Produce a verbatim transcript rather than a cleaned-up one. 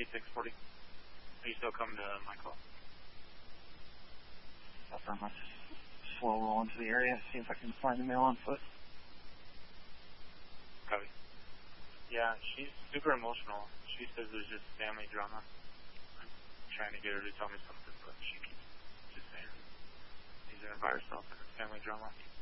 eight six forty. Are you still coming to my call? I'm going to slow roll into the area, see if I can find the male on foot. Copy. Yeah, she's super emotional. She says there's just family drama. I'm trying to get her to tell me something, but she keeps just saying these are by herself and it's family drama.